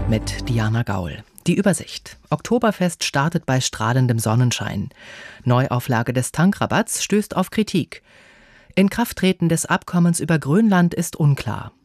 mit Diana Gaul. Die Übersicht. Oktoberfest startet bei strahlendem Sonnenschein. Neuauflage des Tankrabatts stößt auf Kritik. Inkrafttreten des Abkommens über Grönland ist unklar.